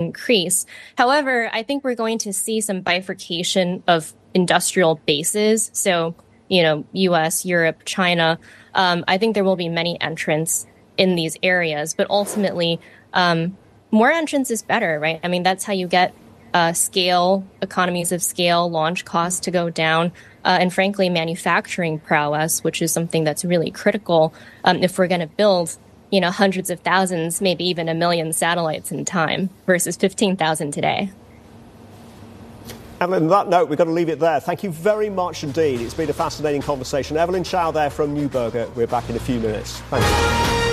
increase. However, I think we're going to see some bifurcation of industrial bases. So, US, Europe, China. I think there will be many entrants in these areas, but ultimately, more entrants is better, right? I mean, that's how you get scale, economies of scale, launch costs to go down, and frankly, manufacturing prowess, which is something that's really critical if we're going to build, hundreds of thousands, maybe even 1 million satellites in time versus 15,000 today. And on that note, we've got to leave it there. Thank you very much indeed. It's been a fascinating conversation. Evelyn Chow there from Neuberger. We're back in a few minutes. Thank you.